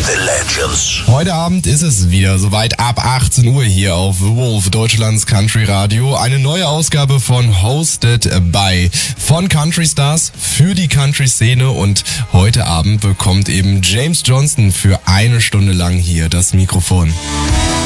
The Legends. Heute Abend ist es wieder soweit, ab 18 Uhr hier auf The Wolf, Deutschlands Country Radio. Eine neue Ausgabe von Hosted by von Country Stars für die Country-Szene. Und heute Abend bekommt eben James Johnston für eine Stunde lang hier das Mikrofon.